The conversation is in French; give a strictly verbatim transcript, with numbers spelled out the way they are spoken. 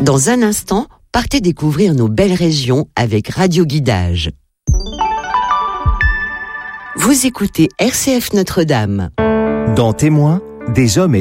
Dans un instant, partez découvrir nos belles régions avec Radio Guidage. Vous écoutez R C F Notre-Dame. Dans Témoins, des hommes et